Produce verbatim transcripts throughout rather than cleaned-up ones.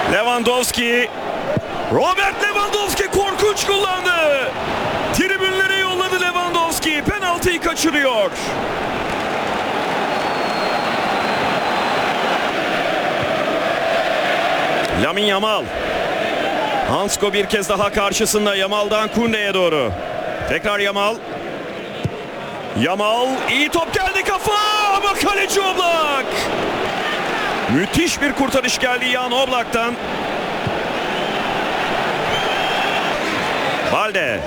Lewandowski. Robert Lewandowski korkunç kullandı. Tribünlere yolladı Lewandowski. Penaltıyı kaçırıyor. Lamine Yamal. Hansko bir kez daha karşısında. Yamal'dan Koundé'ye doğru. Tekrar Yamal. Yamal iyi top geldi, kafa ama kaleci Oblak. Müthiş bir kurtarış geldi Jan Oblak'tan. Balde.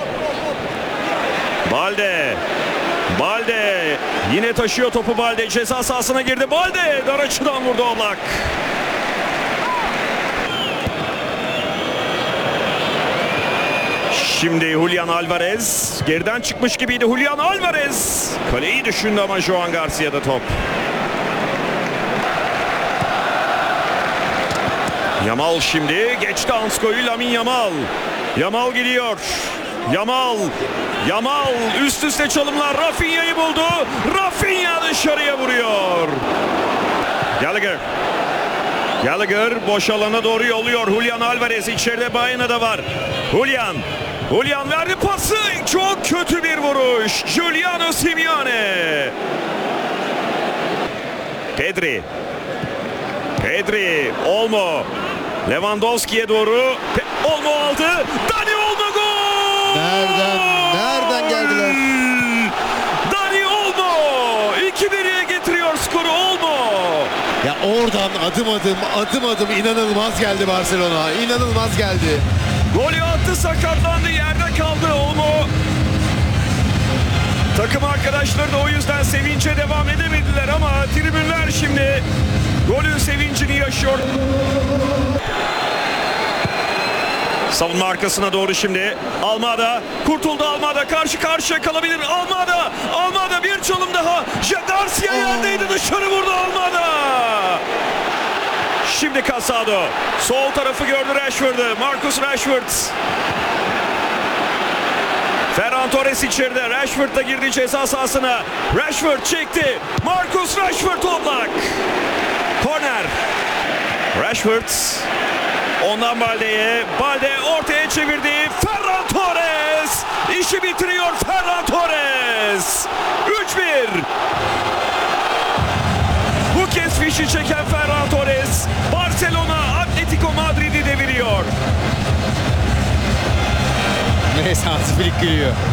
Balde. Balde. Yine taşıyor topu Balde. Ceza sahasına girdi. Balde dar açıdan vurdu Oblak. Şimdi Julian Alvarez. Geriden çıkmış gibiydi Julian Alvarez. Kaleyi düşündü ama Joan Garcia'da top. Yamal şimdi geçti Hansko'yu. Lamine Yamal. Yamal gidiyor. Yamal. Yamal üst üste çalımlar. Rafinha'yı buldu. Rafinha dışarıya vuruyor. Gallagher. Gallagher boş alana doğru yolluyor. Julian Alvarez içeride, Baena da var. Julian. Julian verdi pası. Çok kötü bir vuruş. Giuliano Simeone. Pedri. Pedri. Olmo. Lewandowski'ye doğru. Pe Olmo aldı. Dani Olmo gol. Nereden? Nereden geldiler? Dani Olmo. iki bire getiriyor skoru Olmo. Ya oradan adım adım adım adım inanılmaz geldi Barcelona. İnanılmaz geldi. Golü attı, sakatlandı, yerde kaldı Olmo. Takım arkadaşları da o yüzden sevince devam edemediler ama tribünler şimdi golün sevincini yaşıyor. Savunma arkasına doğru şimdi Almada, kurtuldu Almada, karşı karşıya kalabilir Almada. Almada bir çalım daha. Garcia yerdeydi, dışarı vurdu Almada. Şimdi Casado. Sol tarafı gördü Rashford'u. Marcus Rashford. Ferran Torres içeride. Rashford da girdi ceza sahasına. Rashford çekti. Marcus Rashford Oblak. Korner. Rashford. Ondan Balde'ye. Balde ortaya çevirdi. Ferran Torres. İşi bitiriyor Ferran Torres. üç bir. Bu kez fişi çeken Ferran Torres, Barcelona Atletico Madrid'i deviriyor. Neyse Hansi Flick gülüyor.